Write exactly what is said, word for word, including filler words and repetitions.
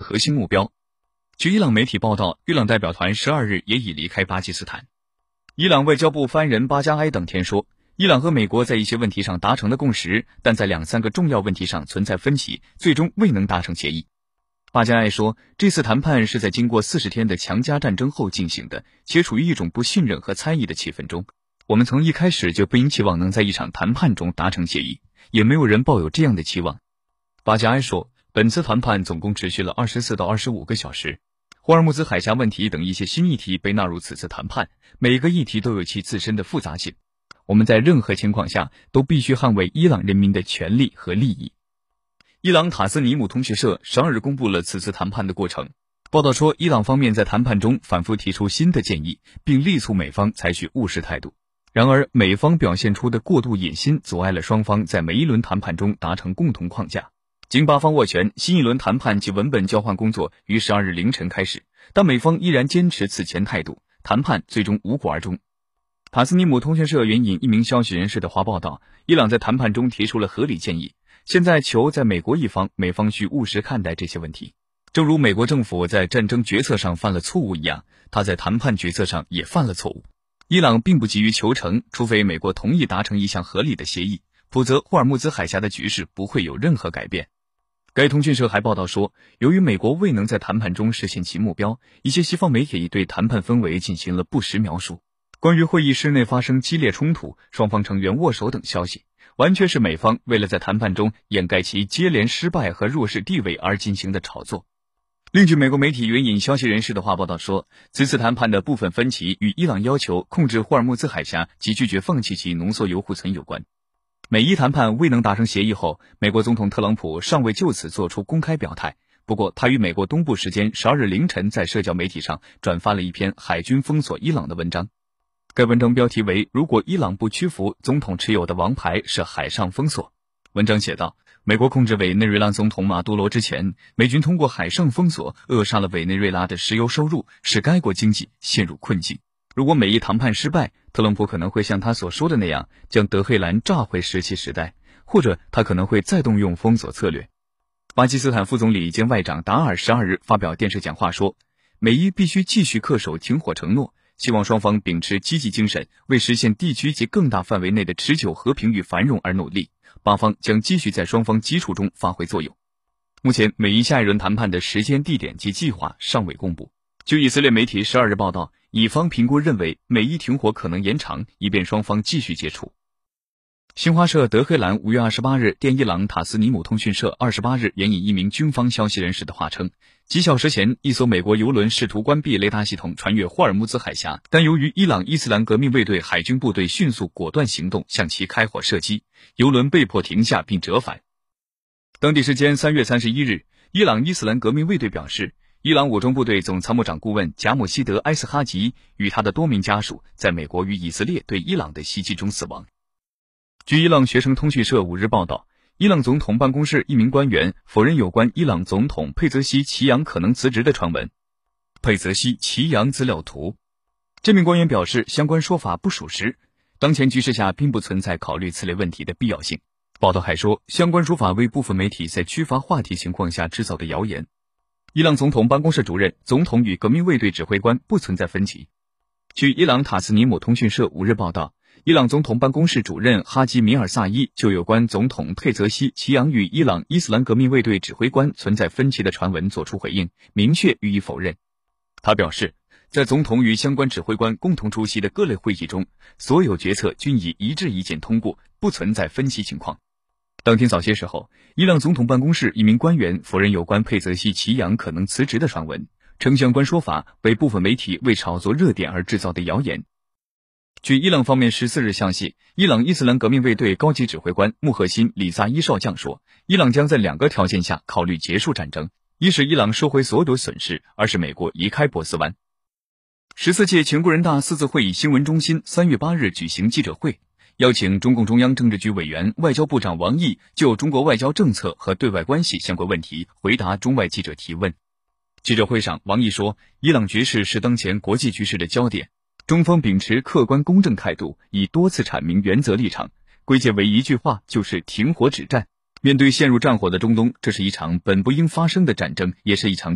核心目标。据伊朗媒体报道，伊朗代表团十二日也已离开巴基斯坦。伊朗外交部发言人巴加埃等天说，伊朗和美国在一些问题上达成了共识，但在两三个重要问题上存在分歧，最终未能达成协议。巴加埃说，这次谈判是在经过四十天的强加战争后进行的，且处于一种不信任和猜疑的气氛中。我们从一开始就不应期望能在一场谈判中达成协议，也没有人抱有这样的期望。巴加埃说，本次谈判总共持续了二十四到二十五个小时。霍尔木兹海峡问题等一些新议题被纳入此次谈判，每个议题都有其自身的复杂性。我们在任何情况下都必须捍卫伊朗人民的权利和利益。伊朗塔斯尼姆通讯社十二日公布了此次谈判的过程。报道说，伊朗方面在谈判中反复提出新的建议，并力促美方采取务实态度。然而，美方表现出的过度野心阻碍了双方在每一轮谈判中达成共同框架。经巴方斡旋，新一轮谈判及文本交换工作于十二日凌晨开始，但美方依然坚持此前态度，谈判最终无果而终。塔斯尼姆通讯社援引一名消息人士的话报道，伊朗在谈判中提出了合理建议，现在球在美国一方，美方需务实看待这些问题。正如美国政府在战争决策上犯了错误一样，他在谈判决策上也犯了错误。伊朗并不急于求成，除非美国同意达成一项合理的协议，否则霍尔木兹海峡的局势不会有任何改变。该通讯社还报道说，由于美国未能在谈判中实现其目标，一些西方媒体对谈判氛围进行了不实描述。关于会议室内发生激烈冲突、双方成员握手等消息，完全是美方为了在谈判中掩盖其接连失败和弱势地位而进行的炒作。另据美国媒体援引消息人士的话报道说，此次谈判的部分分歧与伊朗要求控制霍尔木兹海峡及拒绝放弃其浓缩铀库存有关。美伊谈判未能达成协议后，美国总统特朗普尚未就此做出公开表态，不过他于美国东部时间十二日凌晨在社交媒体上转发了一篇海军封锁伊朗的文章。该文章标题为，如果伊朗不屈服，总统持有的王牌是海上封锁。文章写道，美国控制委内瑞拉总统马杜罗之前，美军通过海上封锁扼杀了委内瑞拉的石油收入，使该国经济陷入困境。如果美伊谈判失败，特朗普可能会像他所说的那样，将德黑兰炸回石器时代，或者他可能会再动用封锁策略。巴基斯坦副总理兼外长达尔十二日发表电视讲话说，美伊必须继续恪守停火承诺，希望双方秉持积极精神，为实现地区及更大范围内的持久和平与繁荣而努力。巴方将继续在双方基础中发挥作用。目前，美伊下一轮谈判的时间、地点及计划尚未公布。据以色列媒体十二日报道，以方评估认为美伊停火可能延长，以便双方继续接触。新华社德黑兰五月二十八日电伊朗塔斯尼姆通讯社二十八日援引一名军方消息人士的话称，几小时前一艘美国油轮试图关闭雷达系统穿越霍尔木兹海峡，但由于伊朗伊斯兰革命卫队海军部队迅速果断行动，向其开火射击，油轮被迫停下并折返。当地时间三月三十一日，伊朗伊斯兰革命卫队表示，伊朗武装部队总参谋长顾问贾姆希德·埃斯哈吉与他的多名家属在美国与以色列对伊朗的袭击中死亡。据伊朗学生通讯社五日报道，伊朗总统办公室一名官员否认有关伊朗总统佩泽西奇扬可能辞职的传闻。佩泽西奇扬资料图，这名官员表示，相关说法不属实，当前局势下并不存在考虑此类问题的必要性。报道还说，相关说法为部分媒体在缺乏话题情况下制造的谣言。伊朗总统办公室主任、总统与革命卫队指挥官不存在分歧。据伊朗塔斯尼姆通讯社五日报道，伊朗总统办公室主任哈基米尔萨伊就有关总统佩泽西奇扬与伊朗伊斯兰革命卫队指挥官存在分歧的传闻作出回应，明确予以否认。他表示，在总统与相关指挥官共同出席的各类会议中，所有决策均以一致意见通过，不存在分歧情况。当天早些时候，伊朗总统办公室一名官员否认有关佩泽西奇扬可能辞职的传闻，称相关说法为部分媒体为炒作热点而制造的谣言。据伊朗方面十四日消息，伊朗伊斯兰革命卫队高级指挥官穆赫辛·里扎伊少将说，伊朗将在两个条件下考虑结束战争，一是伊朗收回所有的损失，二是美国离开波斯湾。十四届全国人大四次会议新闻中心三月八日举行记者会，邀请中共中央政治局委员、外交部长王毅就中国外交政策和对外关系相关问题回答中外记者提问。记者会上，王毅说，伊朗局势是当前国际局势的焦点，中方秉持客观公正态度，已多次阐明原则立场，归结为一句话，就是停火止战。面对陷入战火的中东，这是一场本不应发生的战争，也是一场